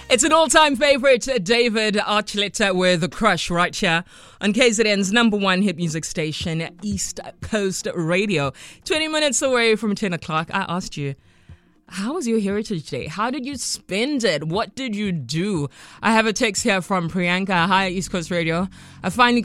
It's an all-time favorite, David Archuleta with The Crush right here on KZN's number one hit music station, East Coast Radio. 20 minutes away from 10 o'clock, I asked you, how was your Heritage Day? How did you spend it? What did you do? I have a text here from Priyanka. Hi, East Coast Radio. I finally